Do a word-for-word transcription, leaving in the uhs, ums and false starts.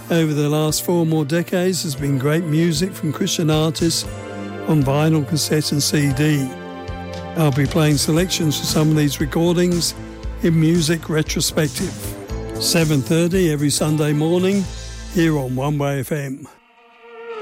over the last four more decades has been great music from Christian artists on vinyl, cassette and C D. I'll be playing selections for some of these recordings in Music Retrospective. seven thirty every Sunday morning here on One Way F M.